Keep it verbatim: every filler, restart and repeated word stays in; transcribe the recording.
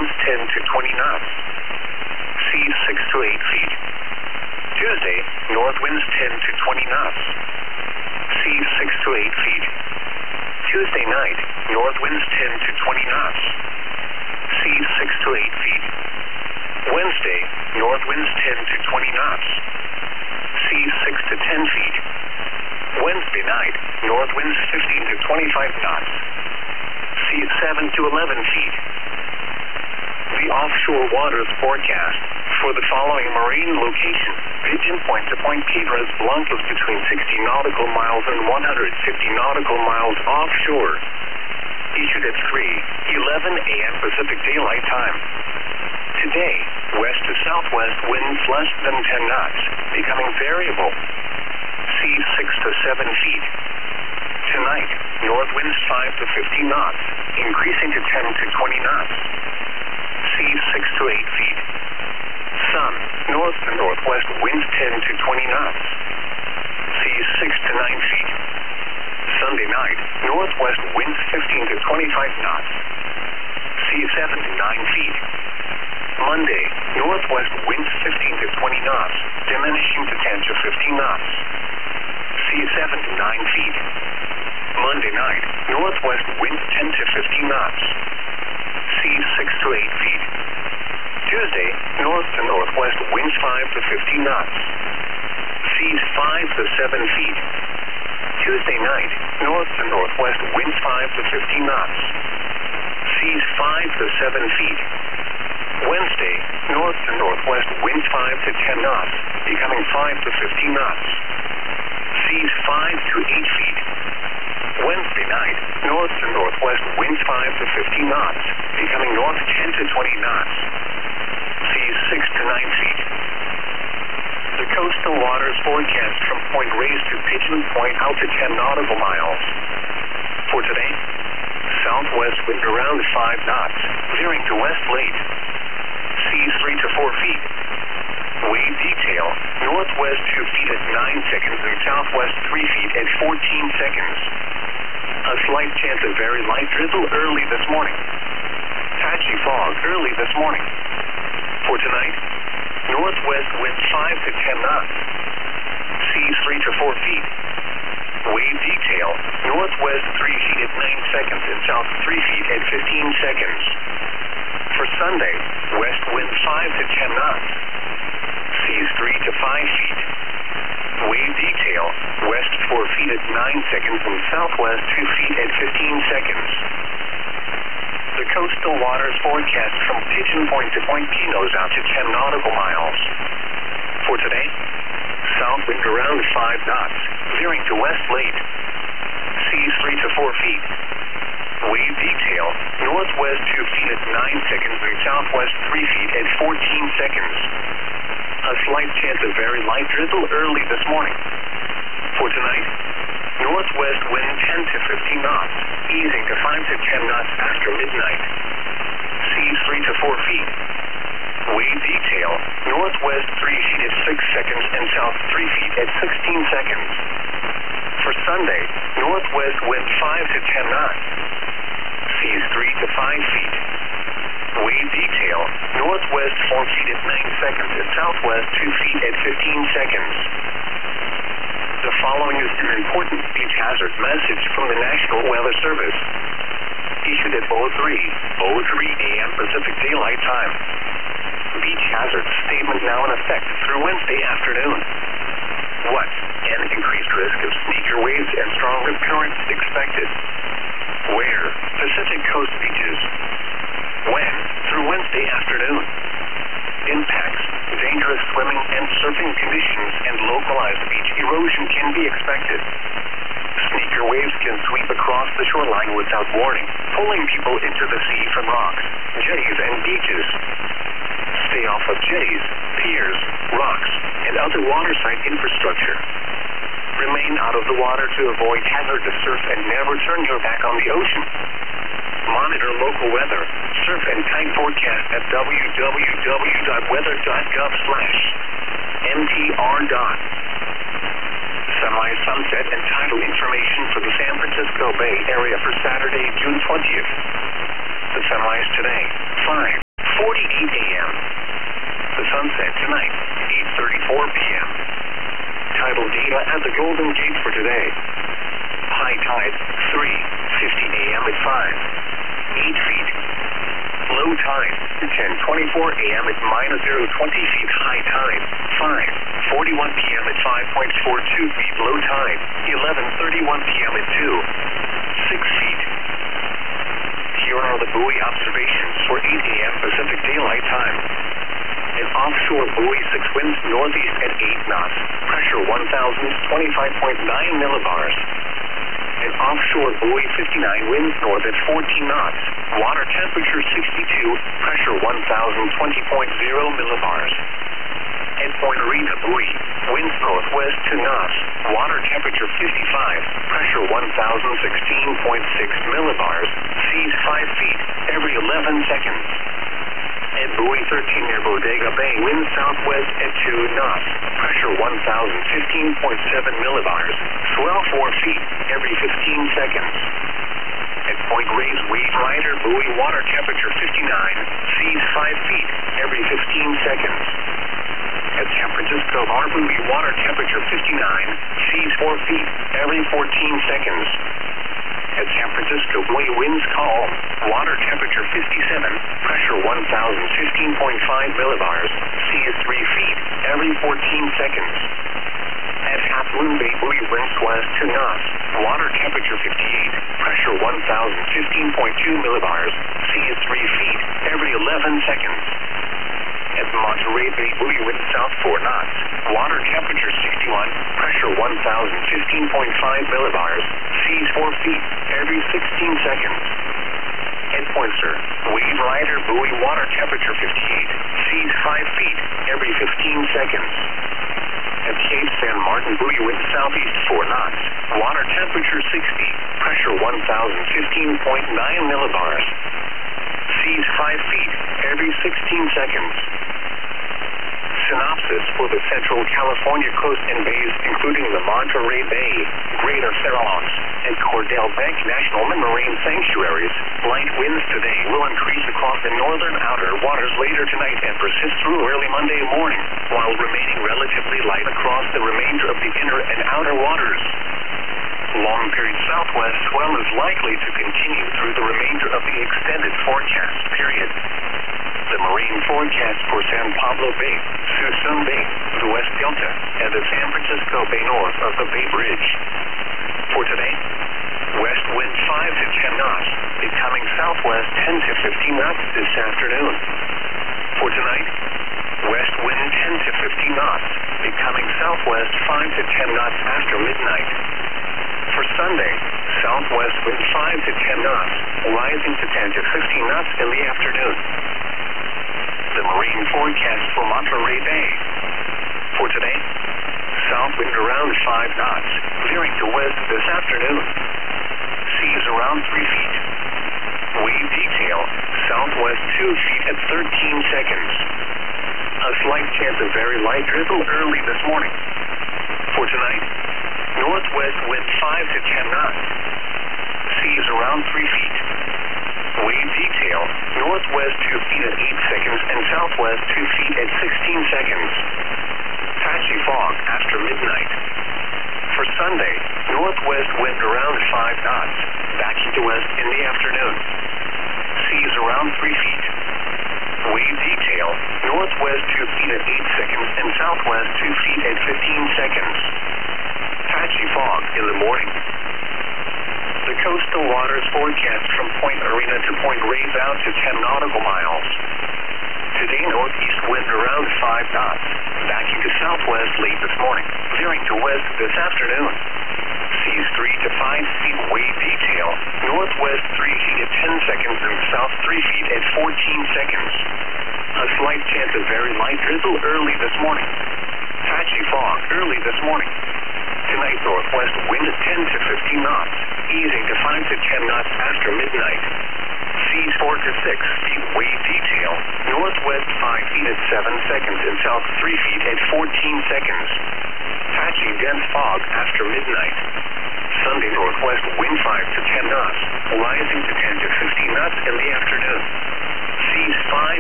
winds ten to twenty knots. Seas six to eight feet. Tuesday, north winds ten to twenty knots. Seas six to eight feet. Tuesday night, north winds ten to twenty knots. Seas six to eight feet. Wednesday, north winds ten to twenty knots. Seas six to ten feet. Wednesday night, north winds fifteen to twenty-five knots. Seas seven to eleven feet. The offshore waters forecast for the following marine location: Pigeon Point to Point Piedras Blancas between sixty nautical miles and one hundred fifty nautical miles offshore. Issued at three eleven a m Pacific Daylight Time. Today, west to southwest winds less than ten knots, becoming variable. Seas six to seven feet. Tonight, north winds five to fifteen knots, increasing to ten to twenty knots. Seas six to eight feet. Sun, north to northwest winds ten to twenty knots. Seas six to nine feet. Sunday night, northwest winds fifteen to twenty-five knots. Seas seven to nine feet. Monday, northwest winds fifteen to twenty knots, diminishing to ten to fifteen knots. Seas seven to nine feet. Monday night, northwest winds ten to fifteen knots. Seas six to eight feet. Tuesday, north to northwest winds five to fifteen knots. Seas five to seven feet. Tuesday night, north to northwest winds five to fifteen knots. Seas five to seven feet. Wednesday, north to northwest winds five to ten knots, becoming five to fifteen knots. Seas five to eight feet. Wednesday night, north to northwest winds five to fifteen knots, becoming north ten to twenty knots. Seas six to nine feet. The coastal waters forecast from Point Reyes to Pigeon Point out to ten nautical miles. For today, southwest wind around five knots, veering to west late. Seas three to four feet. Wave detail, northwest two feet at nine seconds and southwest three feet at fourteen seconds. A slight chance of very light drizzle early this morning. Patchy fog early this morning. For tonight, northwest wind five to ten knots. Seas three to four feet. Wave detail, northwest three feet at nine seconds and south three feet at fifteen seconds. For Sunday, west wind five to ten knots. Seas three to five feet. Wave detail, west four feet at nine seconds and southwest two feet at fifteen seconds. The coastal waters forecast from Pigeon Point to Point Pinos out to ten nautical miles. For today, south wind around five knots, veering to west late. Seas three to four feet. Wave detail, northwest two feet at nine seconds and southwest three feet at fourteen seconds. A slight chance of very light drizzle early this morning. For tonight, northwest wind ten to fifteen knots, easing to five to ten knots after midnight. Seas three to four feet. Wave detail, northwest three feet at six seconds and south three feet at sixteen seconds. For Sunday, northwest wind five to ten knots. Seas three to five feet. Wave detail, northwest four feet at nine seconds and southwest two feet at fifteen seconds. The following is an important beach hazard message from the National Weather Service. Issued at oh three oh three a m Pacific Daylight Time. Beach hazard statement now in effect through Wednesday afternoon. What? An increased risk of sneaker waves and strong rip currents expected. Where? Pacific Coast beaches. When? Through Wednesday afternoon. Impacts, dangerous swimming and surfing conditions, and localized beach erosion can be expected. Sneaker waves can sweep across the shoreline without warning, pulling people into the sea from rocks, jetties, and beaches. Stay off of jetties, piers, rocks, and other waterside infrastructure. Remain out of the water to avoid hazardous surf and never turn your back on the ocean. Monitor local weather, surf and kite forecast at w w w dot weather dot gov slash m t r dot. Sunrise, sunset, and tidal information for the San Francisco Bay Area for Saturday, June twentieth. The sunrise today, five at the Golden Gate for today. High tide, three fifty a m at five, eight feet. Low tide, ten twenty-four a m at minus zero twenty feet. High tide, five forty-one p m at five point four two feet. Low tide, eleven thirty-one p m at two, six feet. Here are the buoy observations for eight a m Pacific Daylight Time. An offshore buoy, six winds northeast at eight knots, pressure one thousand twenty-five point nine millibars. An offshore buoy, fifty-nine, winds north at fourteen knots, water temperature sixty-two, pressure one thousand twenty point zero millibars. At Point Arena buoy, winds northwest two knots, water temperature fifty-five, pressure one thousand sixteen point six millibars, seas five feet every eleven seconds. At buoy thirteen near Bodega Bay, winds southwest at two knots, pressure one thousand fifteen point seven millibars, swell four feet every fifteen seconds. At Point Reyes Wave Rider buoy, water temperature fifty-nine, seas five feet every fifteen seconds. At San Francisco Bar buoy, water temperature fifty-nine, seas four feet every fourteen seconds. At San Francisco buoy, winds calm, water temperature fifty-seven, pressure one thousand fifteen point five millibars, seas three feet every fourteen seconds. At Half Moon Bay buoy, winds west two knots, water temperature fifty-eight, pressure one thousand fifteen point two millibars, seas three feet every eleven seconds. At Monterey Bay buoy, winds south four knots, water temperature sixty-one, pressure one thousand fifteen point five millibars, seas four feet every sixteen seconds. At Poinsett Wave Rider buoy, water temperature fifty-eight, seas five feet every fifteen seconds. At Cape San Martin buoy, winds southeast four knots, water temperature sixty, pressure one thousand fifteen point nine millibars, seas five feet every sixteen seconds. Synopsis for the Central California coast and bays, including the Monterey Bay, Greater Farallones, and Cordell Bank National Marine Sanctuaries. Light winds today will increase across the northern outer waters later tonight and persist through early Monday morning, while remaining relatively light across the remainder of the inner and outer waters. Long period southwest swell is likely to continue through the remainder of the extended forecast period. The marine forecast for San Pablo Bay, Suisun Bay, the West Delta, and the San Francisco Bay north of the Bay Bridge. For today, west wind five to ten knots, becoming southwest ten to fifteen knots this afternoon. For tonight, west wind ten to fifteen knots, becoming southwest five to ten knots after midnight. For Sunday, southwest wind five to ten knots, rising to ten to fifteen knots in the afternoon. The marine forecast for Monterey Bay. For today, south wind around five knots, veering to west this afternoon. Seas around three feet. Wave detail, southwest two feet at thirteen seconds. A slight chance of very light drizzle early this morning. For tonight, northwest wind five to ten knots. Seas around three feet. Wave detail, northwest two feet at eight seconds and southwest two feet at sixteen seconds. Patchy fog after midnight. For Sunday, northwest wind around five knots, backing to west in the afternoon. Seas around three feet. Wave detail, northwest two feet at eight seconds and southwest two feet at fifteen seconds. Patchy fog in the morning. The coastal waters forecast from Point Arena to Point Reyes out to ten nautical miles. Today, northeast wind around five knots, backing to southwest late this morning, veering to west this afternoon. Seas three to five feet. Wave detail, northwest three feet at ten seconds and south three feet at fourteen seconds. A slight chance of very light drizzle early this morning. Patchy fog early this morning. Tonight, northwest wind ten to fifteen knots, easing to five to ten knots after midnight. Seas four to six feet. Wave detail, northwest five feet at seven seconds and south three feet at fourteen seconds. Patchy dense fog after midnight. Sunday, northwest wind five to ten knots, rising to ten to fifteen knots in the afternoon. Seas five